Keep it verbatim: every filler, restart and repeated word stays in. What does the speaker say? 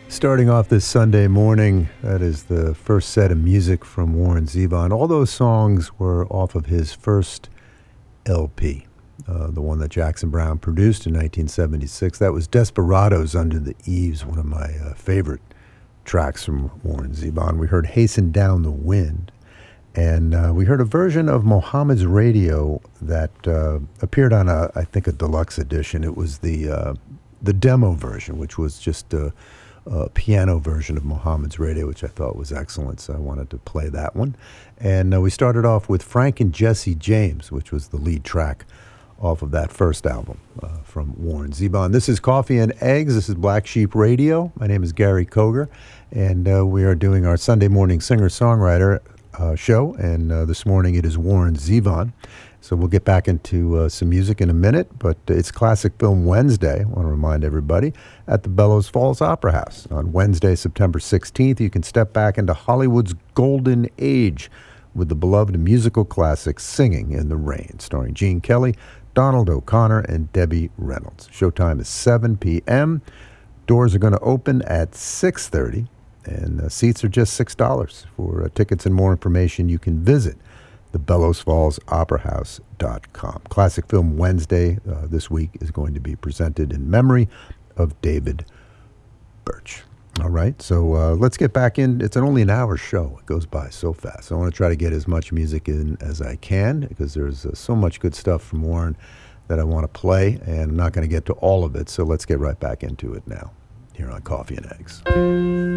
Starting off this Sunday morning, that is the first set of music from Warren Zevon. All those songs were off of his first L P, uh, the one that Jackson Browne produced in nineteen seventy-six. That was Desperados Under the Eaves, one of my uh, favorite tracks from Warren Zevon. We heard Hasten Down the Wind, and uh, we heard a version of Mohammed's Radio that uh, appeared on, a, I think, a deluxe edition. It was the uh, the demo version, which was just a Uh, piano version of Mohammed's Radio, which I thought was excellent, so I wanted to play that one. And uh, we started off with Frank and Jesse James, which was the lead track off of that first album uh, from Warren Zevon. This is Coffee and Eggs. This is Black Sheep Radio. My name is Gary Koger, and uh, we are doing our Sunday morning singer-songwriter uh, show, and uh, this morning it is Warren Zevon. So we'll get back into uh, some music in a minute, but it's Classic Film Wednesday, I want to remind everybody, at the Bellows Falls Opera House. On Wednesday, September sixteenth, you can step back into Hollywood's golden age with the beloved musical classic Singing in the Rain, starring Gene Kelly, Donald O'Connor, and Debbie Reynolds. Showtime is seven p.m. Doors are going to open at six thirty, and uh, seats are just six dollars. For uh, tickets and more information, you can visit the bellows falls opera house dot com. Classic Film Wednesday uh, this week is going to be presented in memory of David Birch. All right, so uh, let's get back in. It's an only an hour show. It goes by so fast. I want to try to get as much music in as I can because there's uh, so much good stuff from Warren that I want to play, and I'm not going to get to all of it, so let's get right back into it now here on Coffee and Eggs.